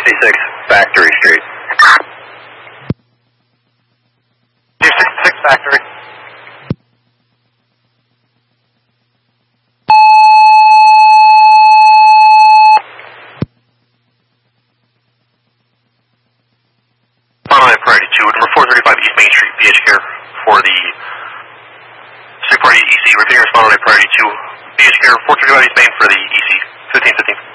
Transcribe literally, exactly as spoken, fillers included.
sixty-six Factory Street. two sixty-six Factory. Monterey Priority two, number four thirty-five East Main Street, B H care for the Street Party E C, repeating response Monterey Priority two, B H care four thirty-five East Main for the E C, fifteen fifteen.